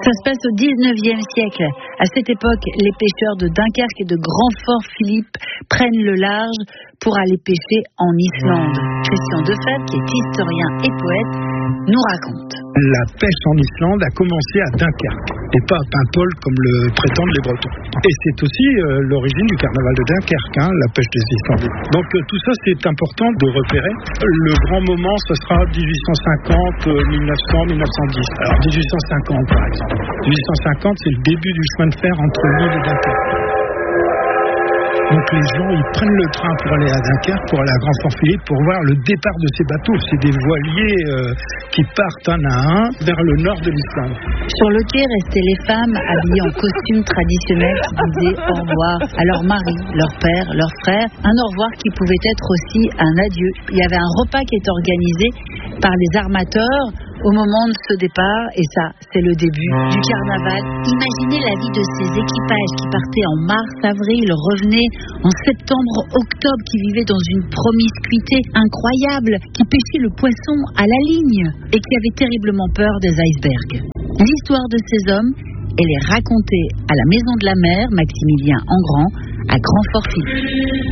Ça se passe au 19e siècle. À cette époque, les pêcheurs de Dunkerque et de Grand-Fort-Philippe prennent le large pour aller pêcher en Islande. Christian Defebvre, qui est historien et poète, nous raconte. La pêche en Islande a commencé à Dunkerque et pas à Paimpol comme le prétendent les Bretons. Et c'est aussi l'origine du carnaval de Dunkerque, la pêche des Islandais. Donc tout ça c'est important de repérer. Le grand moment ce sera 1850, 1900, 1910. Alors 1850 par exemple. 1850 c'est le début du chemin de fer entre Lille et Dunkerque. Donc les gens, ils prennent le train pour aller à Dunkerque, pour aller à Grand-Fort-Philippe, pour voir le départ de ces bateaux. C'est des voiliers qui partent un à un vers le nord de l'Islande. Sur le quai restaient les femmes habillées en costumes traditionnels qui disaient au revoir à leur mari, leur père, leur frère. Un au revoir qui pouvait être aussi un adieu. Il y avait un repas qui était organisé par les armateurs au moment de ce départ, et ça, c'est le début du carnaval. Imaginez la vie de ces équipages qui partaient en mars, avril, revenaient en septembre, octobre, qui vivaient dans une promiscuité incroyable, qui pêchaient le poisson à la ligne et qui avaient terriblement peur des icebergs. L'histoire de ces hommes, elle est racontée à la Maison de la Mer, Maximilien Engrand, à Grand-Fort-Philippe.